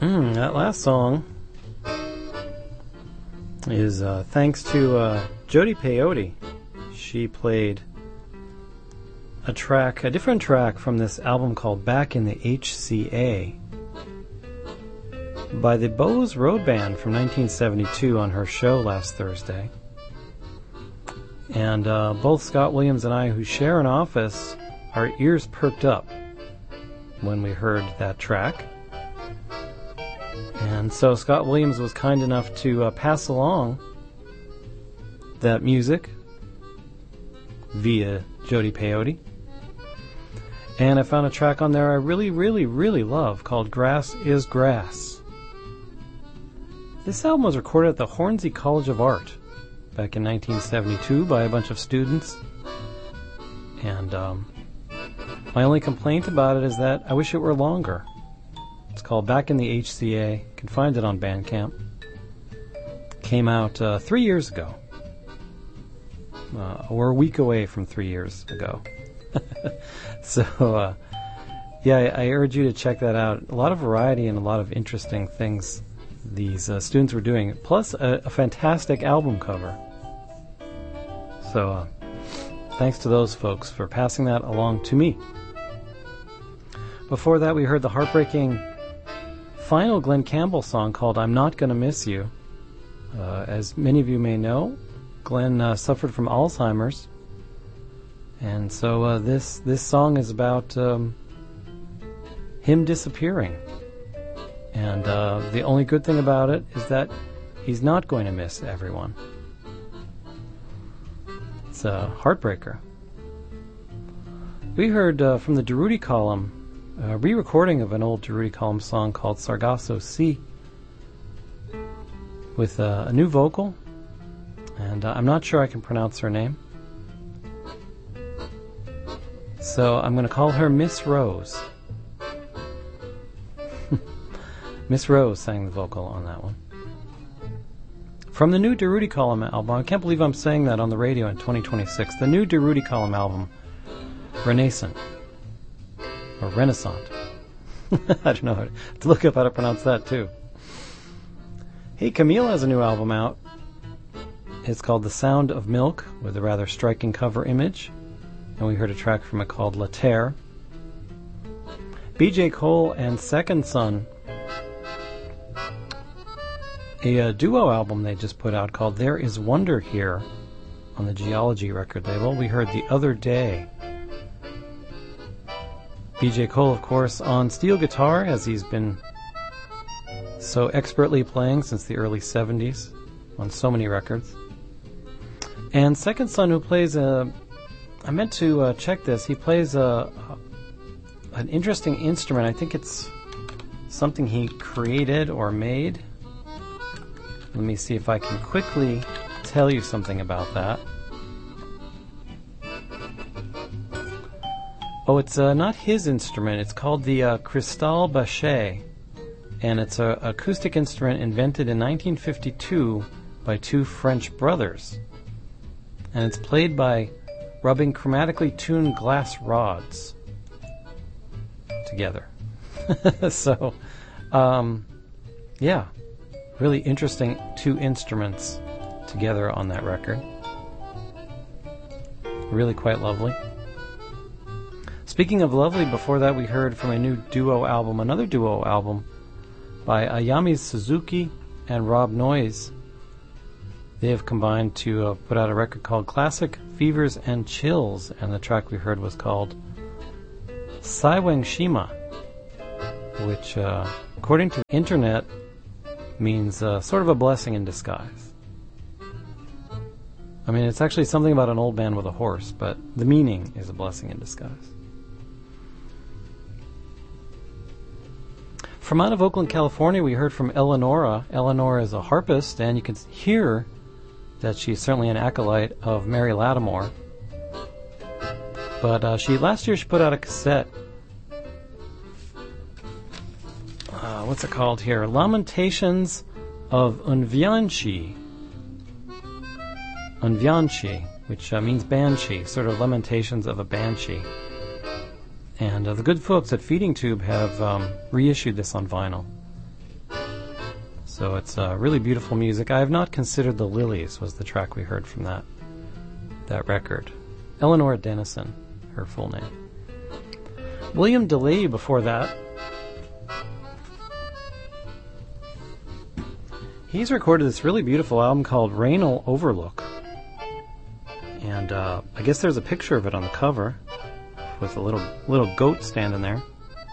That last song is thanks to Jody Peyote. She played a different track from this album called Back in the HCA by the Bose Road Band from 1972 on her show last Thursday. And both Scott Williams and I, who share an office, our ears perked up when we heard that track. And so Scott Williams was kind enough to pass along that music via Jody Peyote. And I found a track on there I really, really, really love called Grass is Grass. This album was recorded at the Hornsey College of Art back in 1972 by a bunch of students. And my only complaint about it is that I wish it were longer. It's called Back in the HCA. You can find it on Bandcamp. Came out 3 years ago. We're a week away from 3 years ago. So, I urge you to check that out. A lot of variety and a lot of interesting things these students were doing. Plus, a fantastic album cover. So, thanks to those folks for passing that along to me. Before that, we heard the heartbreaking final Glen Campbell song called I'm Not Gonna Miss You. As many of you may know, Glen suffered from Alzheimer's. And so this song is about him disappearing. And the only good thing about it is that he's not going to miss everyone. It's a heartbreaker. We heard from the Durutti Column a re-recording of an old Durutti Column song called Sargasso Sea with a new vocal, and I'm not sure I can pronounce her name, so I'm going to call her Miss Rose. Miss Rose sang the vocal on that one. From the new Durutti Column album, I can't believe I'm saying that on the radio in 2026, the new Durutti Column album, Renaissance. Or Renaissance. I don't know how to look up how to pronounce that too. Hey, Camille has a new album out. It's called The Sound of Milk, with a rather striking cover image. And we heard a track from it called La Terre. BJ Cole and Second Son, a duo album they just put out called There Is Wonder Here on the Geology record label. We heard The Other Day. BJ Cole, of course, on steel guitar, as he's been so expertly playing since the early 70s on so many records. And Second Son, who plays I meant to check this. He plays an interesting instrument. I think it's something he created or made. Let me see if I can quickly tell you something about that. Oh, it's not his instrument. It's called the Cristal Bachet, and it's an acoustic instrument invented in 1952 by two French brothers. And it's played by rubbing chromatically tuned glass rods together. So, really interesting two instruments together on that record. Really quite lovely. Speaking of lovely, before that we heard from a new another duo album by Ayami Suzuki and Rob Noyes. They have combined to put out a record called Classic Fevers and Chills, and the track we heard was called Saiweng Shima, which, according to the internet, means sort of a blessing in disguise. I mean, it's actually something about an old man with a horse, but the meaning is a blessing in disguise. From out of Oakland, California, we heard from Eleonora. Eleonora is a harpist, and you can hear that she's certainly an acolyte of Mary Lattimore. But last year she put out a cassette. What's it called here? Lamentations of Unvianchi. Unvianchi, which means banshee, sort of lamentations of a banshee. And the good folks at Feeding Tube have reissued this on vinyl. So it's really beautiful music. I have not considered the Lilies was the track we heard from that record. Eleanor Dennison, her full name. William DeLay before that. He's recorded this really beautiful album called Rainal Overlook. And I guess there's a picture of it on the cover with a little goat standing there.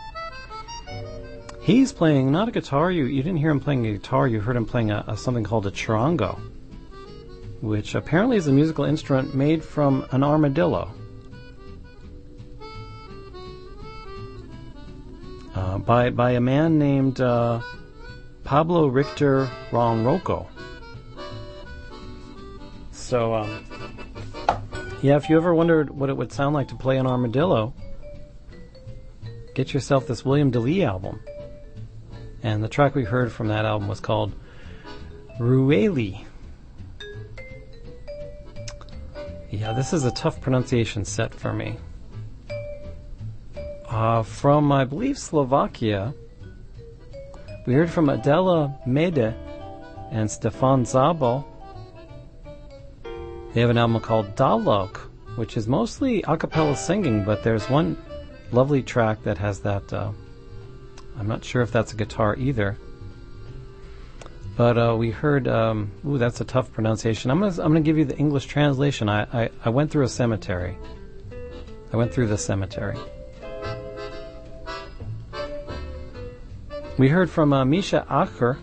He's playing not a guitar. You didn't hear him playing a guitar. You heard him playing something called a charango, which apparently is a musical instrument made from an armadillo. By a man named Pablo Richter Ronroco. So, yeah, if you ever wondered what it would sound like to play an armadillo, get yourself this William DeLay album. And the track we heard from that album was called Rueli. Yeah, this is a tough pronunciation set for me. From, I believe, Slovakia, we heard from Adela Mede and Stefan Zabel. They have an album called Dalog, which is mostly a cappella singing, but there's one lovely track that has that, I'm not sure if that's a guitar either. But we heard, that's a tough pronunciation. I'm gonna give you the English translation. I went through a cemetery. I went through the cemetery. We heard from Misha Acher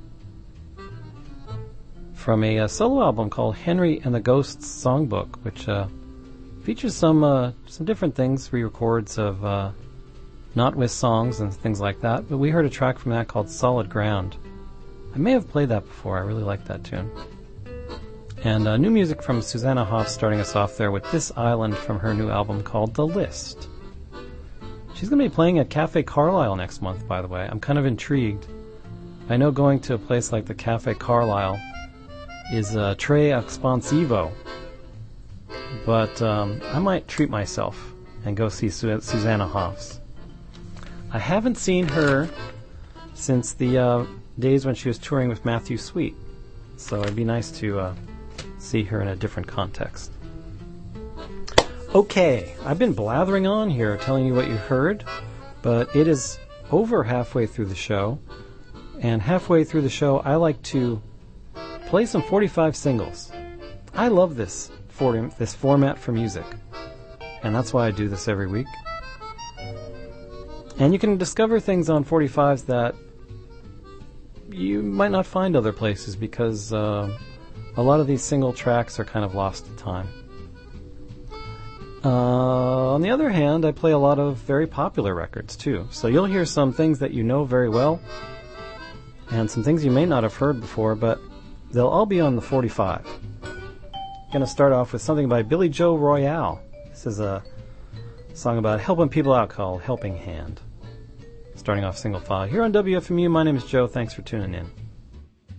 from a solo album called Henry and the Ghosts Songbook, which features some different things, re-records of not with songs and things like that. But we heard a track from that called Solid Ground. I may have played that before. I really like that tune. And new music from Susanna Hoff starting us off there with This Island from her new album called The List. She's going to be playing at Cafe Carlisle next month, by the way. I'm kind of intrigued. I know going to a place like the Cafe Carlisle is tre expansivo, but I might treat myself and go see Susanna Hoffs. I haven't seen her since the days when she was touring with Matthew Sweet, so it'd be nice to see her in a different context. Okay, I've been blathering on here telling you what you heard, but it is over halfway through the show, and halfway through the show I like to play some 45 singles. I love this format for music, and that's why I do this every week. And you can discover things on 45s that you might not find other places because a lot of these single tracks are kind of lost to time. On the other hand, I play a lot of very popular records too, so you'll hear some things that you know very well and some things you may not have heard before, but they'll all be on the 45. I'm going to start off with something by Billy Joe Royale. This is a song about helping people out called Helping Hand. Starting off single file. Here on WFMU, my name is Joe. Thanks for tuning in.